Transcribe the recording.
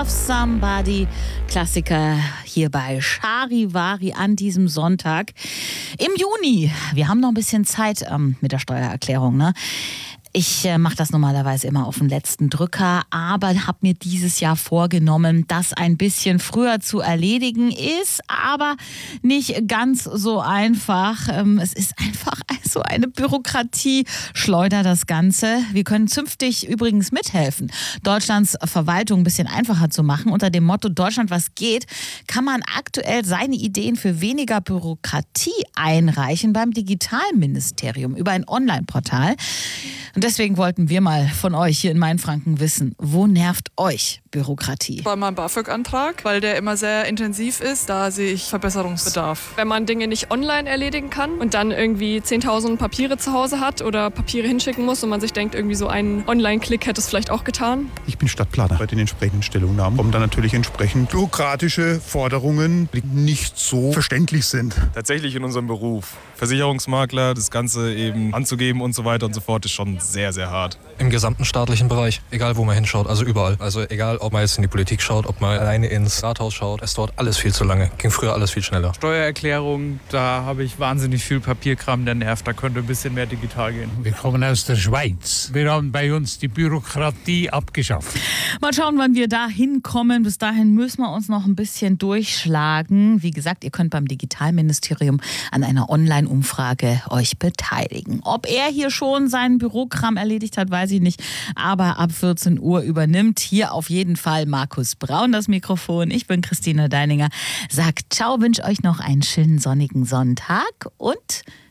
Love Somebody, Klassiker hier bei Charivari an diesem Sonntag im Juni. Wir haben noch ein bisschen Zeit mit der Steuererklärung, ne? Ich mache das normalerweise immer auf den letzten Drücker, aber habe mir dieses Jahr vorgenommen, das ein bisschen früher zu erledigen. Ist aber nicht ganz so einfach. Es ist einfach so eine Bürokratieschleuder, das Ganze. Wir können zünftig übrigens mithelfen, Deutschlands Verwaltung ein bisschen einfacher zu machen. Unter dem Motto Deutschland, was geht, kann man aktuell seine Ideen für weniger Bürokratie einreichen beim Digitalministerium über ein Online-Portal. Und deswegen wollten wir mal von euch hier in Mainfranken wissen, wo nervt euch Bürokratie? Bei meinem BAföG-Antrag, weil der immer sehr intensiv ist, da sehe ich Verbesserungsbedarf. Wenn man Dinge nicht online erledigen kann und dann irgendwie 10.000 Papiere zu Hause hat oder Papiere hinschicken muss und man sich denkt, irgendwie so ein Online-Klick hätte es vielleicht auch getan. Ich bin Stadtplaner. Bei den entsprechenden Stellungnahmen kommen dann natürlich entsprechend bürokratische Forderungen, die nicht so verständlich sind. Tatsächlich in unserem Beruf. Versicherungsmakler, das Ganze eben anzugeben und so weiter und so fort, ist schon sehr, sehr hart. Im gesamten staatlichen Bereich, egal wo man hinschaut, also überall. Also egal, ob man jetzt in die Politik schaut, ob man alleine ins Rathaus schaut, es dauert alles viel zu lange. Ging früher alles viel schneller. Steuererklärung, da habe ich wahnsinnig viel Papierkram, der nervt. Da könnte ein bisschen mehr digital gehen. Wir kommen aus der Schweiz. Wir haben bei uns die Bürokratie abgeschafft. Mal schauen, wann wir da hinkommen. Bis dahin müssen wir uns noch ein bisschen durchschlagen. Wie gesagt, ihr könnt beim Digitalministerium an einer Online-Umfrage euch beteiligen. Ob er hier schon seinen Bürokram erledigt hat, weiß ich nicht. Aber ab 14 Uhr übernimmt hier auf jeden Fall Markus Braun das Mikrofon. Ich bin Christina Deininger. Sagt ciao, wünsche euch noch einen schönen sonnigen Sonntag und